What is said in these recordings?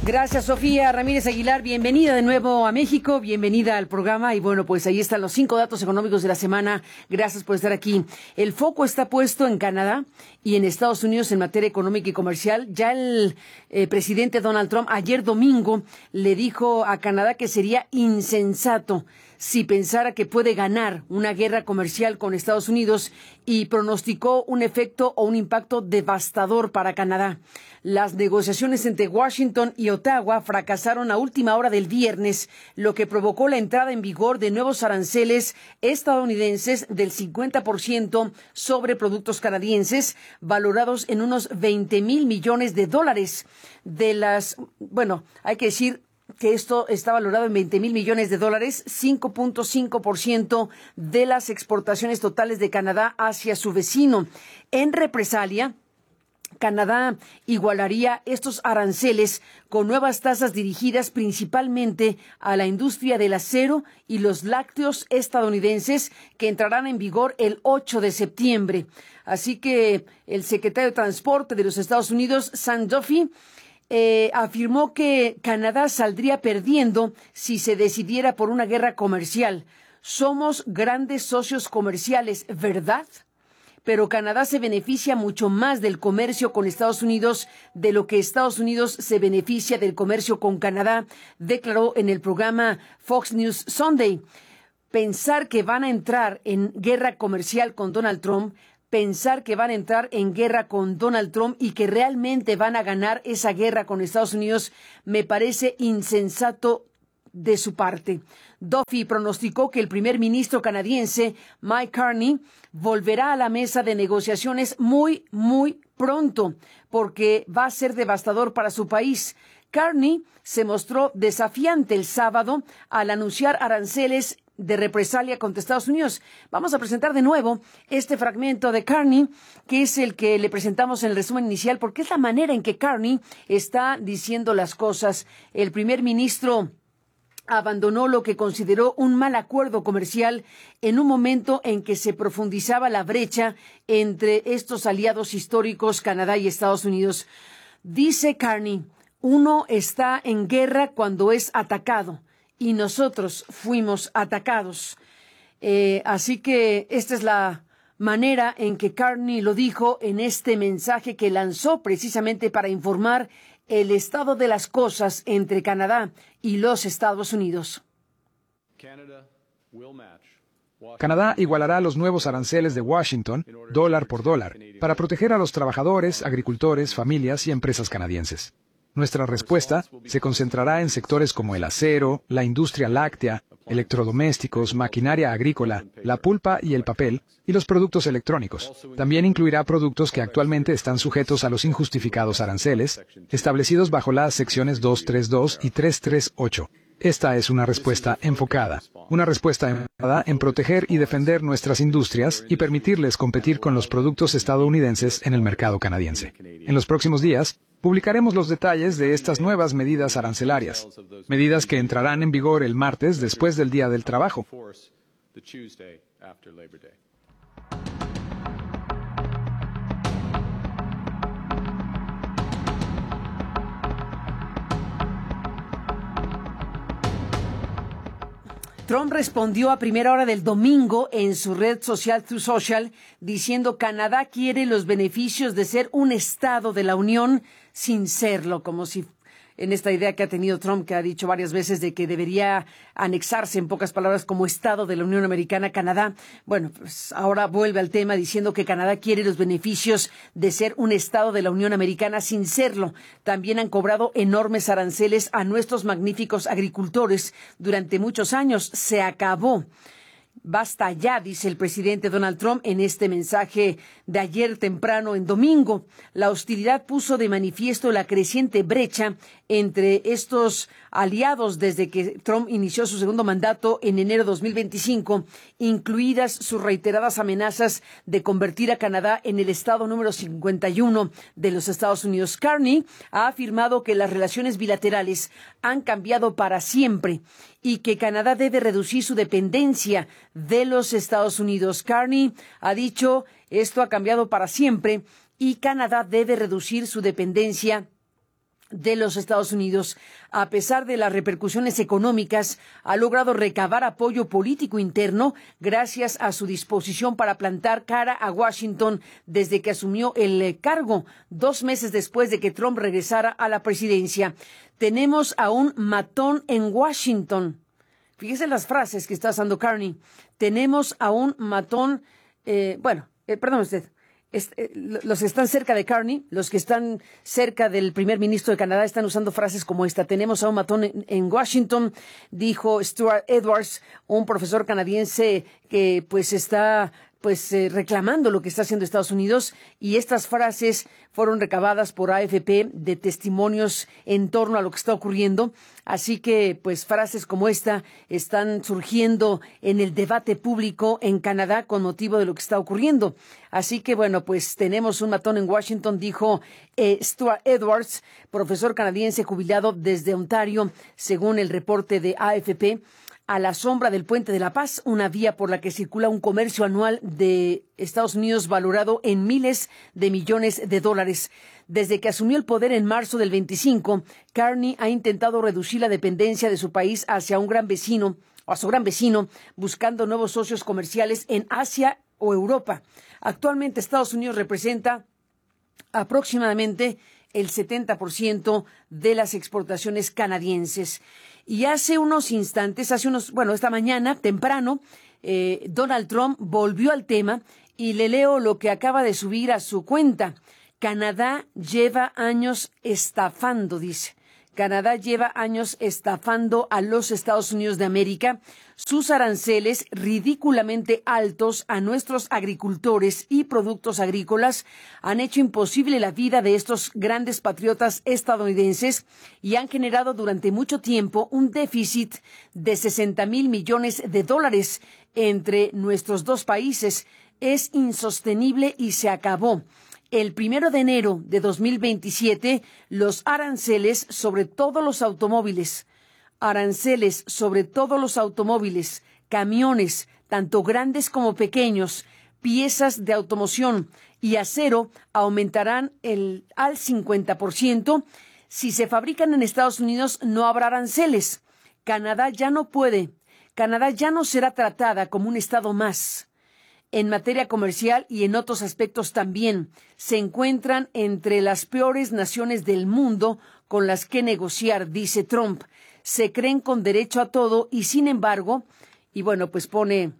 Gracias, Sofía Ramírez Aguilar. Bienvenida de nuevo a México, bienvenida al programa. Y bueno, pues ahí están los 5 datos económicos de la semana. Gracias por estar aquí. El foco está puesto en Canadá y en Estados Unidos en materia económica y comercial. Ya el presidente Donald Trump ayer domingo le dijo a Canadá que sería insensato si pensara que puede ganar una guerra comercial con Estados Unidos y pronosticó un efecto o un impacto devastador para Canadá. Las negociaciones entre Washington y Ottawa fracasaron a última hora del viernes, lo que provocó la entrada en vigor de nuevos aranceles estadounidenses del 50% sobre productos canadienses, valorados en unos 20,000 millones de dólares. Hay que decir que esto está valorado en 20,000 millones de dólares, 5.5% de las exportaciones totales de Canadá hacia su vecino. En represalia, Canadá igualaría estos aranceles con nuevas tasas dirigidas principalmente a la industria del acero y los lácteos estadounidenses, que entrarán en vigor el 8 de septiembre. Así que el secretario de Transporte de los Estados Unidos, Sam Duffy, afirmó que Canadá saldría perdiendo si se decidiera por una guerra comercial. Somos grandes socios comerciales, ¿verdad? Pero Canadá se beneficia mucho más del comercio con Estados Unidos de lo que Estados Unidos se beneficia del comercio con Canadá, declaró en el programa Fox News Sunday. Pensar que van a entrar en guerra comercial con Donald Trump, pensar que van a entrar en guerra con Donald Trump y que realmente van a ganar esa guerra con Estados Unidos, me parece insensato de su parte. Duffy pronosticó que el primer ministro canadiense, Mike Carney, volverá a la mesa de negociaciones muy pronto, porque va a ser devastador para su país. Carney se mostró desafiante el sábado al anunciar aranceles de represalia contra Estados Unidos. Vamos a presentar de nuevo este fragmento de Carney, que es el que le presentamos en el resumen inicial, porque es la manera en que Carney está diciendo las cosas. El primer ministro abandonó lo que consideró un mal acuerdo comercial en un momento en que se profundizaba la brecha entre estos aliados históricos, Canadá y Estados Unidos. Dice Carney, uno está en guerra cuando es atacado, y nosotros fuimos atacados. Así que esta es la manera en que Carney lo dijo en este mensaje que lanzó precisamente para informar el estado de las cosas entre Canadá y los Estados Unidos. Canadá igualará los nuevos aranceles de Washington, dólar por dólar, para proteger a los trabajadores, agricultores, familias y empresas canadienses. Nuestra respuesta se concentrará en sectores como el acero, la industria láctea, electrodomésticos, maquinaria agrícola, la pulpa y el papel, y los productos electrónicos. También incluirá productos que actualmente están sujetos a los injustificados aranceles, establecidos bajo las secciones 232 y 338. Esta es una respuesta enfocada en proteger y defender nuestras industrias y permitirles competir con los productos estadounidenses en el mercado canadiense. En los próximos días, publicaremos los detalles de estas nuevas medidas arancelarias, medidas que entrarán en vigor el martes después del Día del Trabajo. Trump respondió a primera hora del domingo en su red social Truth Social diciendo Canadá quiere los beneficios de ser un estado de la Unión sin serlo, como si en esta idea que ha tenido Trump, que ha dicho varias veces de que debería anexarse, en pocas palabras, como Estado de la Unión Americana, Canadá. Bueno, pues ahora vuelve al tema diciendo que Canadá quiere los beneficios de ser un Estado de la Unión Americana sin serlo. También han cobrado enormes aranceles a nuestros magníficos agricultores durante muchos años. Se acabó. Basta ya, dice el presidente Donald Trump en este mensaje de ayer temprano en domingo. La hostilidad puso de manifiesto la creciente brecha entre estos aliados desde que Trump inició su segundo mandato en enero de 2025, incluidas sus reiteradas amenazas de convertir a Canadá en el estado número 51 de los Estados Unidos. Carney ha afirmado que las relaciones bilaterales han cambiado para siempre y que Canadá debe reducir su dependencia de los Estados Unidos. Carney ha dicho, esto ha cambiado para siempre y Canadá debe reducir su dependencia de los Estados Unidos. A pesar de las repercusiones económicas, ha logrado recabar apoyo político interno gracias a su disposición para plantar cara a Washington desde que asumió el cargo 2 meses después de que Trump regresara a la presidencia. Tenemos a un matón en Washington. Fíjese las frases que está usando Carney. Tenemos a un matón, perdón usted. Los que están cerca de Carney, los que están cerca del primer ministro de Canadá están usando frases como esta. Tenemos a un matón en Washington, dijo Stuart Edwards, un profesor canadiense que está reclamando lo que está haciendo Estados Unidos, y estas frases fueron recabadas por AFP de testimonios en torno a lo que está ocurriendo. Así que, frases como esta están surgiendo en el debate público en Canadá con motivo de lo que está ocurriendo. Así que, tenemos un matón en Washington, dijo Stuart Edwards, profesor canadiense jubilado desde Ontario, según el reporte de AFP. A la sombra del Puente de la Paz, una vía por la que circula un comercio anual de Estados Unidos valorado en miles de millones de dólares. Desde que asumió el poder en marzo del 25, Carney ha intentado reducir la dependencia de su país hacia un gran vecino, o a su gran vecino, buscando nuevos socios comerciales en Asia o Europa. Actualmente Estados Unidos representa aproximadamente el 70% de las exportaciones canadienses. Y hace unos instantes, esta mañana, temprano, Donald Trump volvió al tema y le leo lo que acaba de subir a su cuenta. Canadá lleva años estafando, dice. Canadá lleva años estafando a los Estados Unidos de América. Sus aranceles ridículamente altos a nuestros agricultores y productos agrícolas han hecho imposible la vida de estos grandes patriotas estadounidenses y han generado durante mucho tiempo un déficit de 60,000 millones de dólares entre nuestros dos países. Es insostenible y se acabó. El 1 de enero de 2027, los aranceles sobre todos los automóviles, camiones, tanto grandes como pequeños, piezas de automoción y acero aumentarán al 50%. Si se fabrican en Estados Unidos, no habrá aranceles. Canadá ya no será tratada como un estado más. En materia comercial y en otros aspectos también, se encuentran entre las peores naciones del mundo con las que negociar, dice Trump. Se creen con derecho a todo y, sin embargo, pone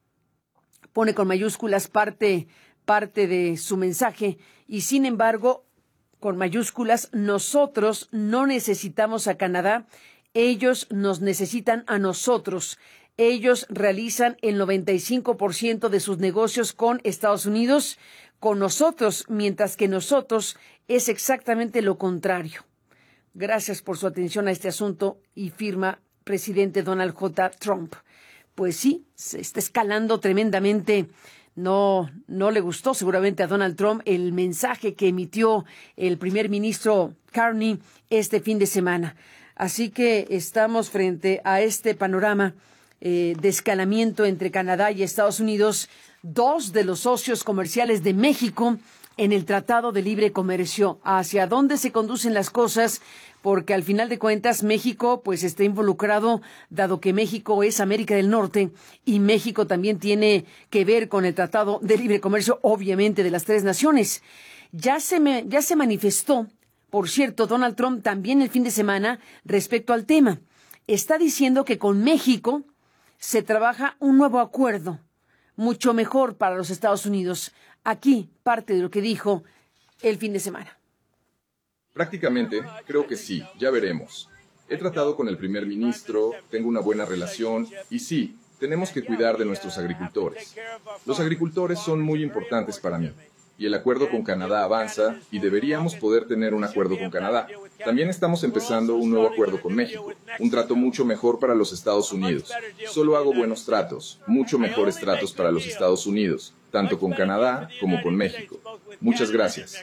con mayúsculas parte de su mensaje, y sin embargo, con mayúsculas, nosotros no necesitamos a Canadá, ellos nos necesitan a nosotros. Ellos realizan el 95% de sus negocios con Estados Unidos, con nosotros, mientras que nosotros es exactamente lo contrario. Gracias por su atención a este asunto, y firma presidente Donald J. Trump. Pues sí, se está escalando tremendamente. No le gustó seguramente a Donald Trump el mensaje que emitió el primer ministro Carney este fin de semana. Así que estamos frente a este panorama de escalamiento entre Canadá y Estados Unidos, dos de los socios comerciales de México en el Tratado de Libre Comercio. ¿Hacia dónde se conducen las cosas? Porque al final de cuentas México está involucrado, dado que México es América del Norte y México también tiene que ver con el Tratado de Libre Comercio, obviamente, de las tres naciones. Ya se manifestó, por cierto, Donald Trump también el fin de semana respecto al tema. Está diciendo que con México se trabaja un nuevo acuerdo, mucho mejor para los Estados Unidos. Aquí parte de lo que dijo el fin de semana. Prácticamente, creo que sí, ya veremos. He tratado con el primer ministro, tengo una buena relación, y sí, tenemos que cuidar de nuestros agricultores. Los agricultores son muy importantes para mí. Y el acuerdo con Canadá avanza, y deberíamos poder tener un acuerdo con Canadá. También estamos empezando un nuevo acuerdo con México, un trato mucho mejor para los Estados Unidos. Solo hago buenos tratos, mucho mejores tratos para los Estados Unidos, tanto con Canadá como con México. Muchas gracias.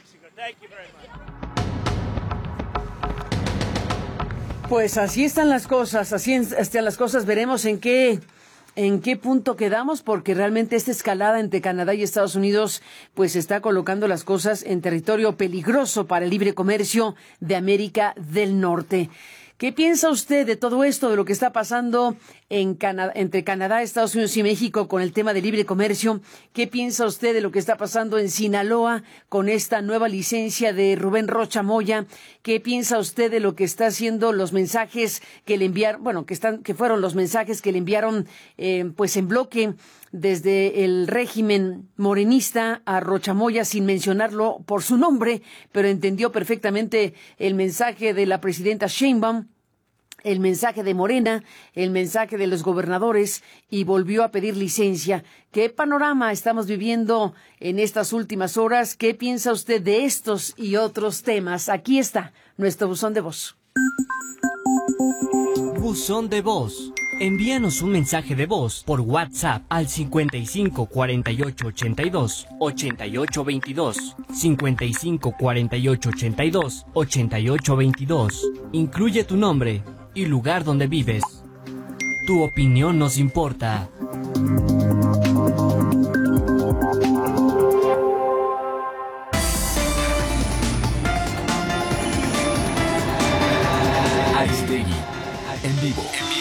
Pues así están las cosas, veremos en qué ¿En qué punto quedamos? Porque realmente esta escalada entre Canadá y Estados Unidos pues está colocando las cosas en territorio peligroso para el libre comercio de América del Norte. ¿Qué piensa usted de todo esto, de lo que está pasando entre Canadá, Estados Unidos y México con el tema de libre comercio? ¿Qué piensa usted de lo que está pasando en Sinaloa con esta nueva licencia de Rubén Rocha Moya? ¿Qué piensa usted de lo que está haciendo los mensajes que le enviaron, que fueron los mensajes que le enviaron pues en bloque desde el régimen morenista a Rocha Moya, sin mencionarlo por su nombre, pero entendió perfectamente el mensaje de la presidenta Sheinbaum, el mensaje de Morena, el mensaje de los gobernadores, y volvió a pedir licencia? ¿Qué panorama estamos viviendo en estas últimas horas? ¿Qué piensa usted de estos y otros temas? Aquí está nuestro buzón de voz. Buzón de voz. Envíanos un mensaje de voz por WhatsApp al 55 48 82 88 22, 55 48 82 88 22. Incluye tu nombre y lugar donde vives. Tu opinión nos importa. Aristegui, en vivo.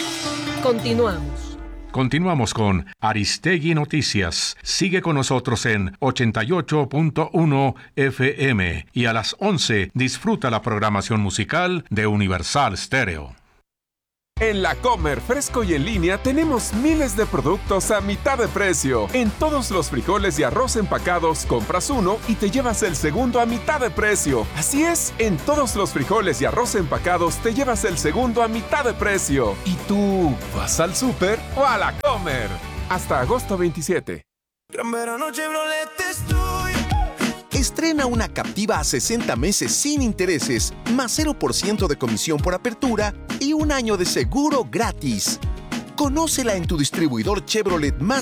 Continuamos con Aristegui Noticias. Sigue con nosotros en 88.1 FM y a las 11 disfruta la programación musical de Universal Stereo. En La Comer, fresco y en línea, tenemos miles de productos a mitad de precio. En todos los frijoles y arroz empacados, compras uno y te llevas el segundo a mitad de precio. Así es, en todos los frijoles y arroz empacados, te llevas el segundo a mitad de precio. ¿Y tú, vas al súper o a La Comer? Hasta agosto 27. Gran verano Chevrolet estoy. Estrena una Captiva a 60 meses sin intereses, más 0% de comisión por apertura y un año de seguro gratis. Conócela en tu distribuidor Chevrolet más